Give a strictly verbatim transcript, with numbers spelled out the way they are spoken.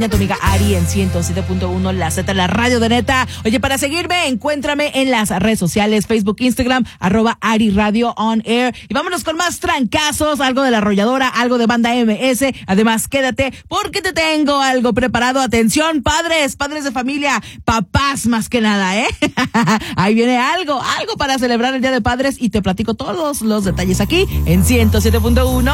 Tu amiga Ari en ciento siete punto uno, la Z, la radio de neta. Oye, para seguirme, encuéntrame en las redes sociales, Facebook, Instagram, arroba Ari Radio On Air. Y vámonos con más trancazos, algo de La Arrolladora, algo de Banda M S. Además, quédate porque te tengo algo preparado. Atención, padres, padres de familia, papás más que nada, ¿eh? Ahí viene algo, algo para celebrar el Día de Padres y te platico todos los detalles aquí en ciento siete punto uno.